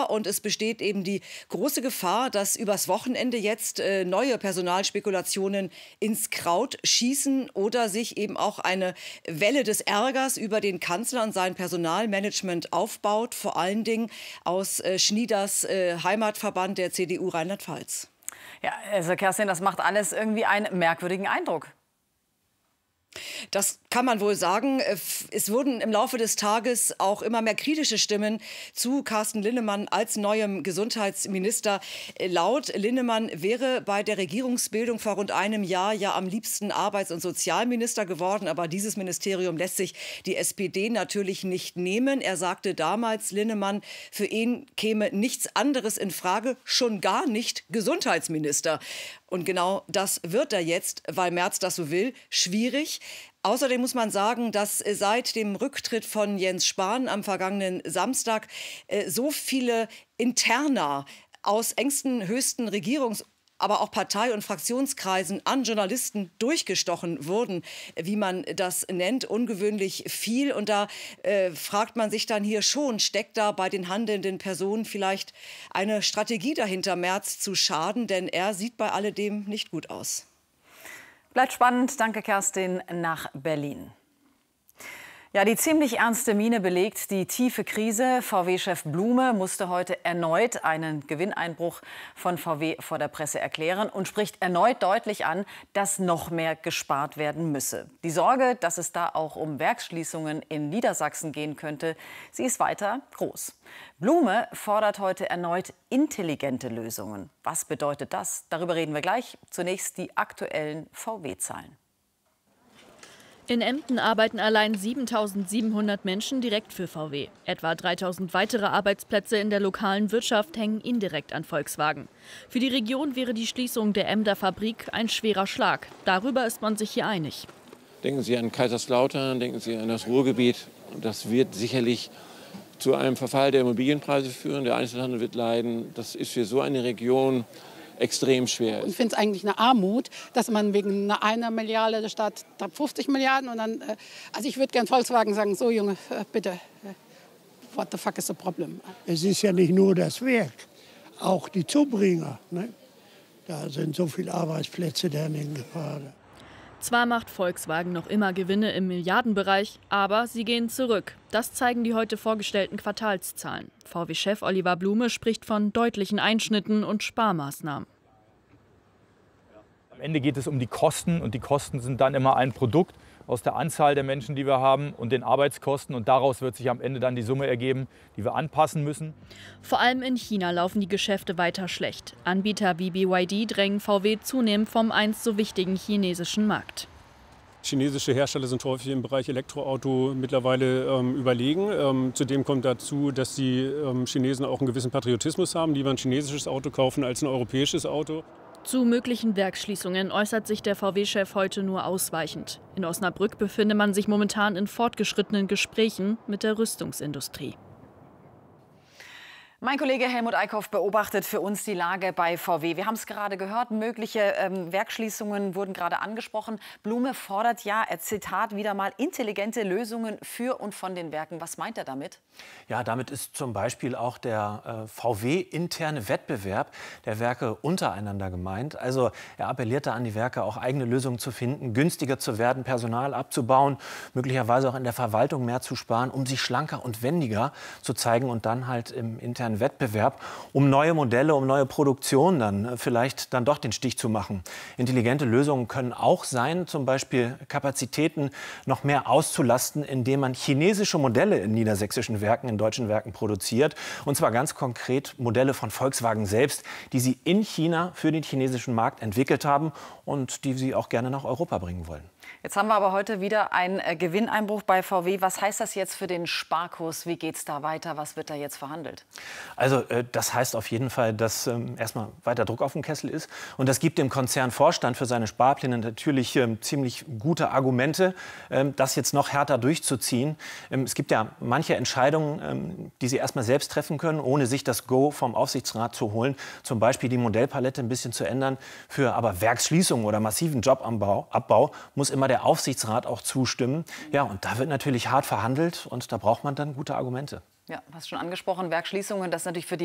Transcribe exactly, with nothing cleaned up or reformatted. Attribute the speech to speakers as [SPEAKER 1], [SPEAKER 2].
[SPEAKER 1] Jahr. Und es besteht eben die große Gefahr, dass übers Wochenende jetzt äh, neue Personalspekulationen ins Kraut schießen oder sich eben auch eine Welle des Ärgers über den Kanzler und sein Personalmanagement aufbaut, vor allen Dingen aus äh, Schnieders äh, Heimatverband der C D U Rheinland-Pfalz.
[SPEAKER 2] Ja, also Kerstin, das macht alles irgendwie einen merkwürdigen Eindruck.
[SPEAKER 1] Das kann man wohl sagen. Es wurden im Laufe des Tages auch immer mehr kritische Stimmen zu Carsten Linnemann als neuem Gesundheitsminister laut. Linnemann wäre bei der Regierungsbildung vor rund einem Jahr ja am liebsten Arbeits- und Sozialminister geworden. Aber dieses Ministerium lässt sich die S P D natürlich nicht nehmen. Er sagte damals, Linnemann, für ihn käme nichts anderes in Frage, schon gar nicht Gesundheitsminister. Und genau das wird er jetzt, weil Merz das so will, schwierig. Außerdem muss man sagen, dass seit dem Rücktritt von Jens Spahn am vergangenen Samstag so viele Interna aus engsten, höchsten Regierungs- aber auch Partei- und Fraktionskreisen an Journalisten durchgestochen wurden, wie man das nennt, ungewöhnlich viel. Und da äh, fragt man sich dann hier schon, steckt da bei den handelnden Personen vielleicht eine Strategie dahinter, Merz zu schaden? Denn er sieht bei alledem nicht gut aus.
[SPEAKER 2] Bleibt spannend. Danke, Kerstin, nach Berlin. Ja, die ziemlich ernste Miene belegt die tiefe Krise. V W-Chef Blume musste heute erneut einen Gewinneinbruch von V W vor der Presse erklären und spricht erneut deutlich an, dass noch mehr gespart werden müsse. Die Sorge, dass es da auch um Werksschließungen in Niedersachsen gehen könnte, sie ist weiter groß. Blume fordert heute erneut intelligente Lösungen. Was bedeutet das? Darüber reden wir gleich. Zunächst die aktuellen V W-Zahlen.
[SPEAKER 3] In Emden arbeiten allein siebentausendsiebenhundert Menschen direkt für V W. Etwa dreitausend weitere Arbeitsplätze in der lokalen Wirtschaft hängen indirekt an Volkswagen. Für die Region wäre die Schließung der Emder Fabrik ein schwerer Schlag. Darüber ist man sich hier einig.
[SPEAKER 4] Denken Sie an Kaiserslautern, denken Sie an das Ruhrgebiet. Das wird sicherlich zu einem Verfall der Immobilienpreise führen. Der Einzelhandel wird leiden. Das ist für so eine Region extrem schwer.
[SPEAKER 5] Ich finde es eigentlich eine Armut, dass man wegen einer Milliarde statt fünfzig Milliarden und dann, also ich würde gern Volkswagen sagen, so Junge, bitte, what the fuck is the problem?
[SPEAKER 6] Es ist ja nicht nur das Werk, auch die Zubringer, ne? Da sind so viele Arbeitsplätze dann in Gefahr.
[SPEAKER 3] Zwar macht Volkswagen noch immer Gewinne im Milliardenbereich, aber sie gehen zurück. Das zeigen die heute vorgestellten Quartalszahlen. V W-Chef Oliver Blume spricht von deutlichen Einschnitten und Sparmaßnahmen.
[SPEAKER 7] Am Ende geht es um die Kosten und die Kosten sind dann immer ein Produkt aus der Anzahl der Menschen, die wir haben und den Arbeitskosten. Und daraus wird sich am Ende dann die Summe ergeben, die wir anpassen müssen.
[SPEAKER 3] Vor allem in China laufen die Geschäfte weiter schlecht. Anbieter wie B Y D drängen V W zunehmend vom einst so wichtigen chinesischen Markt.
[SPEAKER 8] Chinesische Hersteller sind häufig im Bereich Elektroauto mittlerweile ähm, überlegen. Ähm, zudem kommt dazu, dass die ähm, Chinesen auch einen gewissen Patriotismus haben, lieber ein chinesisches Auto kaufen als ein europäisches Auto.
[SPEAKER 3] Zu möglichen Werksschließungen äußert sich der V W-Chef heute nur ausweichend. In Osnabrück befinde man sich momentan in fortgeschrittenen Gesprächen mit der Rüstungsindustrie.
[SPEAKER 2] Mein Kollege Helmut Eickhoff beobachtet für uns die Lage bei V W. Wir haben es gerade gehört, mögliche ähm, Werksschließungen wurden gerade angesprochen. Blume fordert ja, er Zitat, wieder mal intelligente Lösungen für und von den Werken. Was meint er damit?
[SPEAKER 9] Ja, damit ist zum Beispiel auch der äh, V W-interne Wettbewerb der Werke untereinander gemeint. Also er appelliert da an die Werke, auch eigene Lösungen zu finden, günstiger zu werden, Personal abzubauen, möglicherweise auch in der Verwaltung mehr zu sparen, um sich schlanker und wendiger zu zeigen und dann halt im internen Wettbewerb, um neue Modelle, um neue Produktionen dann vielleicht dann doch den Stich zu machen. Intelligente Lösungen können auch sein, zum Beispiel Kapazitäten noch mehr auszulasten, indem man chinesische Modelle in niedersächsischen Werken, in deutschen Werken produziert. Und zwar ganz konkret Modelle von Volkswagen selbst, die sie in China für den chinesischen Markt entwickelt haben und die sie auch gerne nach Europa bringen wollen.
[SPEAKER 2] Jetzt haben wir aber heute wieder einen äh, Gewinneinbruch bei V W. Was heißt das jetzt für den Sparkurs? Wie geht es da weiter? Was wird da jetzt verhandelt?
[SPEAKER 9] Also äh, das heißt auf jeden Fall, dass ähm, erstmal weiter Druck auf dem Kessel ist. Und das gibt dem Konzernvorstand für seine Sparpläne natürlich ähm, ziemlich gute Argumente, ähm, das jetzt noch härter durchzuziehen. Ähm, es gibt ja manche Entscheidungen, ähm, die sie erstmal selbst treffen können, ohne sich das Go vom Aufsichtsrat zu holen. Zum Beispiel die Modellpalette ein bisschen zu ändern. Für aber Werksschließungen oder massiven Jobabbau Abbau muss immer der Aufsichtsrat auch zustimmen. Ja, und da wird natürlich hart verhandelt und da braucht man dann gute Argumente.
[SPEAKER 2] Ja, hast schon angesprochen, Werksschließungen, das ist natürlich für die